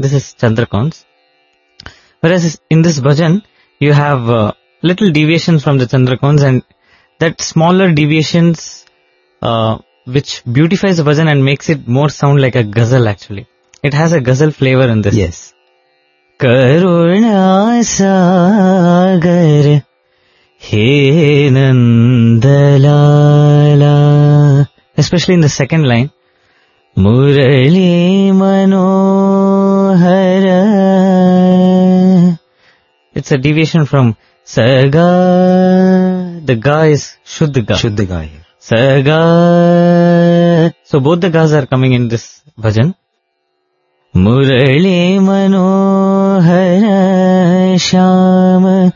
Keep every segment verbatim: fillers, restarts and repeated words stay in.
this is Chandrakaunds. Whereas in this bhajan, you have uh, little deviations from the Chandrakaunds, and that smaller deviations uh, which beautifies the bhajan and makes it more sound like a ghazal actually. It has a ghazal flavor in this. Yes. Karuna Sagar He Nandalala. Especially in the second line. Murali Manohara. It's a deviation from Saga. The ga is Shuddha ga. Shuddha ga here. Saga. So both the gas are coming in this bhajan. Murali Manohara Shyam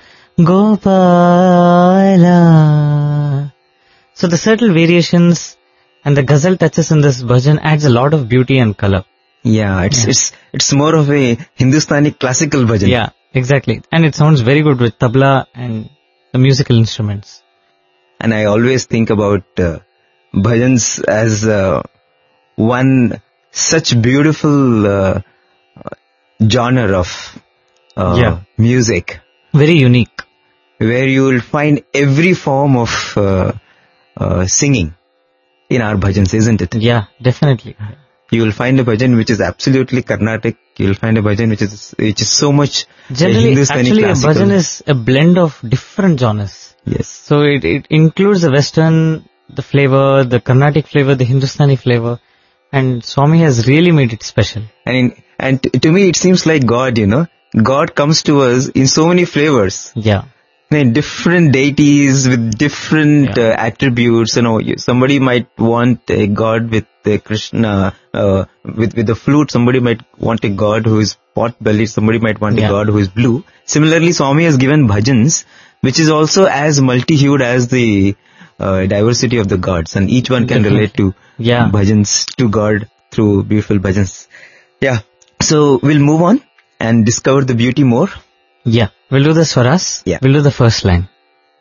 Gopala. So the subtle variations and the ghazal touches in this bhajan adds a lot of beauty and color. Yeah, it's Yeah. it's it's more of a Hindustani classical bhajan. Yeah, exactly. And it sounds very good with tabla and the musical instruments. And I always think about uh, bhajans as uh, one such beautiful uh, genre of uh, Yeah. music, Very unique. where you will find every form of uh, uh, singing in our bhajans, isn't it? Yeah, definitely. You will find a bhajan which is absolutely Carnatic. You will find a bhajan which is which is so much Generally, Hindustani actually, classical. a bhajan is a blend of different genres. Yes. So it, it includes the Western, the flavor, the Carnatic flavor, the Hindustani flavor, and Swami has really made it special. And in, and t- to me it seems like God, you know, God comes to us in so many flavors. Yeah. I mean, different deities with different Yeah. uh, attributes. You know, you- somebody might want a God with uh, Krishna, uh, with with the flute. Somebody might want a God who is pot-bellied. Somebody might want Yeah. a God who is blue. Similarly, Swami has given bhajans, which is also as multi-hued as the uh, diversity of the gods, and each one can Definitely. relate to Yeah. bhajans, to God through beautiful bhajans. Yeah. So we'll move on and discover the beauty more. Yeah. We'll do the swaras. Yeah. We'll do the first line.